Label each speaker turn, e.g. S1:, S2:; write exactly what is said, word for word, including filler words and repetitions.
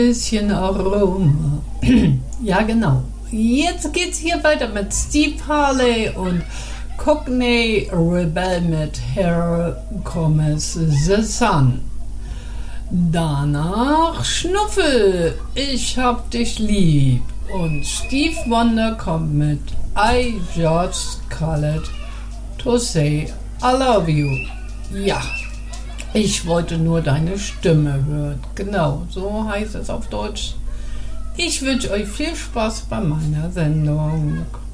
S1: Bisschen Aroma. Ja, genau. Jetzt geht's hier weiter mit Steve Harley und Cockney Rebel mit Here Comes the Sun. Danach Schnuffel, ich hab dich lieb. Und Steve Wonder kommt mit I just call it to say I love you. Ja, ich wollte nur deine Stimme hören. Genau, so heißt es auf Deutsch. Ich wünsche euch viel Spaß bei meiner Sendung.